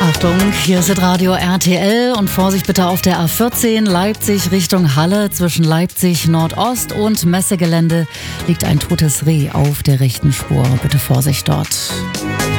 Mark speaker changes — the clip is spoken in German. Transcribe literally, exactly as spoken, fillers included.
Speaker 1: Achtung, hier ist das Radio R T L und Vorsicht bitte auf der A vierzehn Leipzig Richtung Halle. Zwischen Leipzig Nordost und Messegelände liegt ein totes Reh auf der rechten Spur. Bitte Vorsicht dort.